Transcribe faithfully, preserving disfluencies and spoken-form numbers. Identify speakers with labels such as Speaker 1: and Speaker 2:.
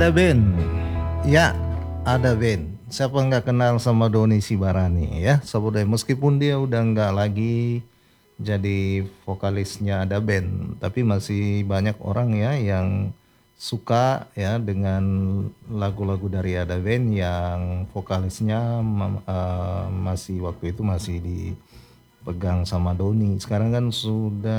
Speaker 1: Ada band, ya ada band. Siapa nggak kenal sama Doni Sibarani ya? Saudara, meskipun dia udah nggak lagi jadi vokalisnya Ada Band, tapi masih banyak orang ya yang suka ya dengan lagu-lagu dari Ada Band yang vokalisnya mem- eh, masih waktu itu masih dipegang sama Doni. Sekarang kan sudah